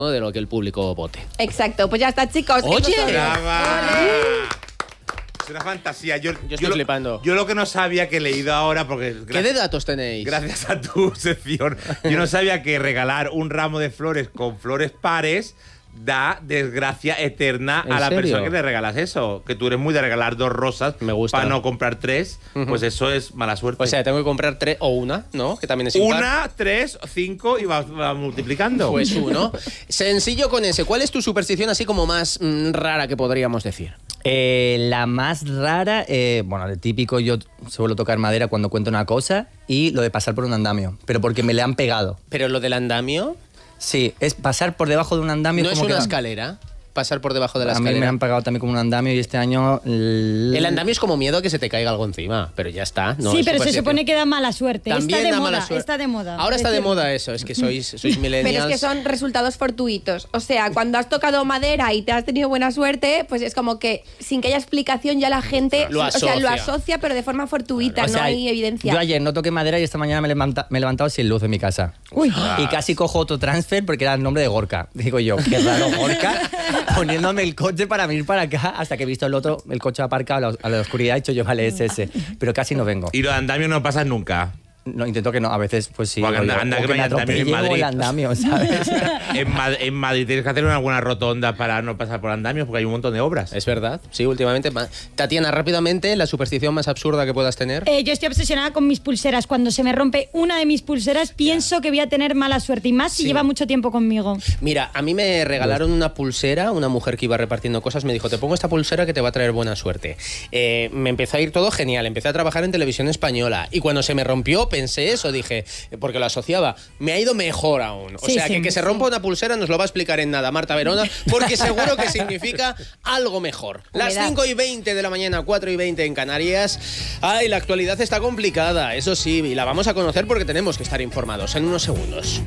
de lo que el público vote. Exacto, pues ya está, chicos. ¡Oye! Es una fantasía. Yo estoy flipando. Yo lo que no sabía, que he leído ahora, porque... ¿Qué de datos tenéis? Gracias a tu sección. Yo no sabía que regalar un ramo de flores con flores pares da desgracia eterna a la persona que le regalas eso. Que tú eres muy de regalar 2 rosas. Me gusta. Para no comprar 3. Pues eso es mala suerte. O sea, tengo que comprar 3 o una, ¿no? Que también es impar. 1, 3, 5 y va multiplicando. Pues 1. Sencillo con ese. ¿Cuál es tu superstición así como más rara que podríamos decir? La más rara, bueno, el típico, yo suelo tocar madera cuando cuento una cosa, y lo de pasar por un andamio, pero porque me le han pegado. ¿Pero lo del andamio? Sí, es pasar por debajo de un andamio. ¿No como es una que escalera? Pasar por debajo de la a escalera. mí me han pagado también como un andamio, y este año... El andamio es como miedo a que se te caiga algo encima, pero ya está. No, sí, pero se supone que da mala suerte. También está de da moda, mala suerte. está de moda. Ahora está de moda eso, es que sois millennials. Pero es que son resultados fortuitos. O sea, cuando has tocado madera y te has tenido buena suerte, pues es como que sin que haya explicación ya la gente lo asocia, pero de forma fortuita, O sea, no hay evidencia. Yo ayer no toqué madera y esta mañana me he levantado sin luz en mi casa. Uy. Y casi cojo otro transfer porque era el nombre de Gorka. Digo yo, qué raro, Gorka, poniéndome el coche para venir para acá, hasta que he visto el coche aparcado a la oscuridad, he dicho yo, vale, es ese. Pero casi no vengo. Y los andamios no pasan nunca. No, intento que no, a veces pues sí. Porque anda que me vaya andamio en Madrid. el andamio, ¿sabes? En Madrid tienes que hacer alguna rotonda para no pasar por andamios, porque hay un montón de obras. Es verdad, sí, últimamente. Tatiana, rápidamente, la superstición más absurda que puedas tener. Yo estoy obsesionada con mis pulseras. Cuando se me rompe una de mis pulseras, pienso que voy a tener mala suerte, y más si lleva mucho tiempo conmigo. Mira, a mí me regalaron una pulsera, una mujer que iba repartiendo cosas me dijo, te pongo esta pulsera que te va a traer buena suerte. Me empezó a ir todo genial, empecé a trabajar en Televisión Española, y cuando se me rompió pensé eso, dije, porque lo asociaba, me ha ido mejor aún. O sea, que se rompa una pulsera nos lo va a explicar en nada Marta Verona, porque seguro que significa algo mejor. Las 5:20 de la mañana, 4:20 en Canarias. Ay, la actualidad está complicada, eso sí, y la vamos a conocer porque tenemos que estar informados en unos segundos.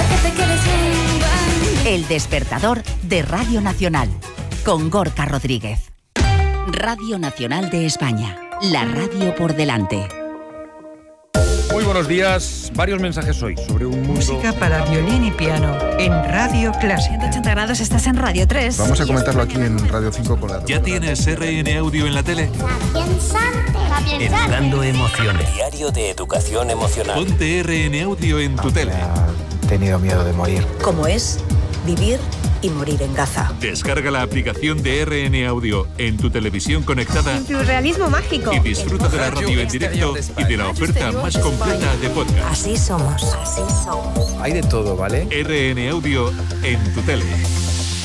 El despertador de Radio Nacional, con Gorka Rodríguez. Radio Nacional de España, la radio por delante. Muy buenos días. Varios mensajes hoy sobre un mundo... Música para violín y piano en Radio Clásica. 180 grados, estás en Radio 3. Vamos a comentarlo aquí en Radio 5 con la... ¿Ya tienes RN Audio en la tele? Educando emociones. Diario de educación emocional. Ponte RN Audio en tu tele. He tenido miedo de morir. ¿Cómo es vivir y morir en Gaza? Descarga la aplicación de RN Audio en tu televisión conectada. Surrealismo mágico. Y disfruta de la radio en directo y de la oferta más completa de podcast. Así somos. Hay de todo, ¿vale? RN Audio en tu tele.